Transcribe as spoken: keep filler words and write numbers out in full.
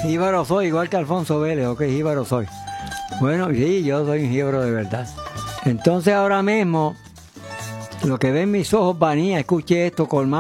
Jíbaro soy, igual que Alfonso Vélez, ok, jíbaro soy. Bueno, sí, yo soy un jíbaro de verdad. Entonces ahora mismo, lo que ven mis ojos, Vanía, escuche esto, colmado.